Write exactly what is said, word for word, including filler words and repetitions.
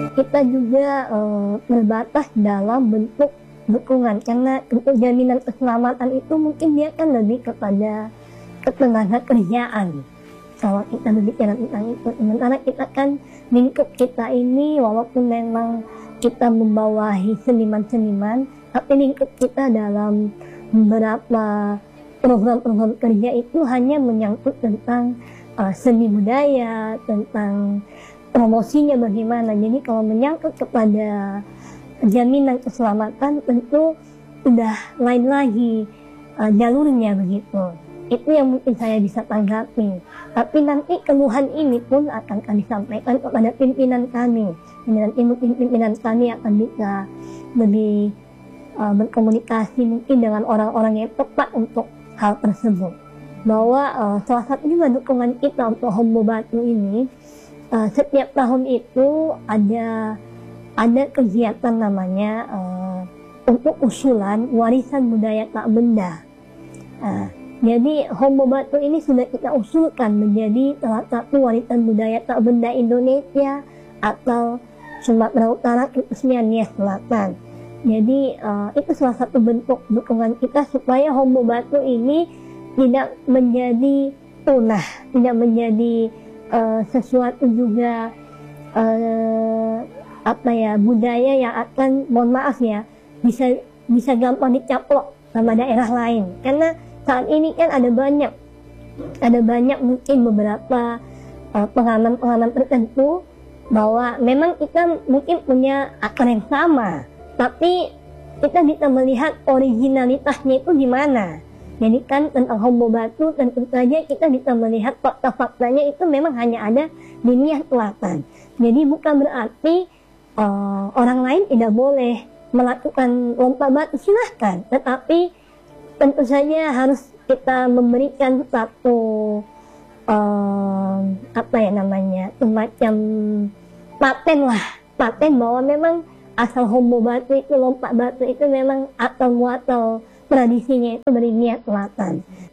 kita juga uh, terbatas dalam bentuk dukungan, karena untuk jaminan keselamatan itu mungkin dia kan lebih kepada ketenaga kerjaan kalau kita berbicara tentang itu. Sementara kita kan lingkup kita ini walaupun memang kita membawahi seniman-seniman, tapi lingkup kita dalam beberapa program-program kerja itu hanya menyangkut tentang uh, seni budaya, tentang promosinya bagaimana. Jadi kalau menyangkut kepada jaminan keselamatan tentu sudah lain lagi uh, jalurnya begitu. Itu yang mungkin saya bisa tanggapi. Tapi nanti keluhan ini pun akan kami sampaikan kepada pimpinan kami. Dan mungkin pimpinan kami akan bisa lebih uh, berkomunikasi mungkin dengan orang-orang yang tepat untuk hal tersebut. Bahwa uh, salah satu juga dukungan kita untuk Hombo Batu ini, uh, setiap tahun itu ada ada kegiatan namanya uh, untuk usulan warisan budaya tak benda. Uh, jadi Hombo Batu ini sudah kita usulkan menjadi salah satu warisan budaya tak benda Indonesia atau Sumatera Utara khususnya Nia Selatan. Jadi uh, itu salah satu bentuk dukungan kita supaya Hombo Batu ini tidak menjadi punah, tidak menjadi uh, sesuatu juga uh, apa ya budaya yang akan, mohon maaf ya, bisa bisa gampang dicaplok sama daerah lain. Karena saat ini kan ada banyak ada banyak mungkin beberapa uh, pengalaman-pengalaman tertentu bahwa memang kita mungkin punya akar yang sama, tapi kita bisa melihat originalitasnya itu di mana. Jadi kan tentang Hombo Batu tentu saja kita bisa melihat fakta-faktanya itu memang hanya ada di Nia Selatan. Jadi bukan berarti uh, orang lain tidak boleh melakukan lompat batu, silahkan. Tetapi tentu saja harus kita memberikan satu uh, apa ya namanya, semacam paten lah, paten bahwa memang asal Hombo Batu itu, lompat batu itu memang atau muatal tradisinya itu dari Nia Selatan.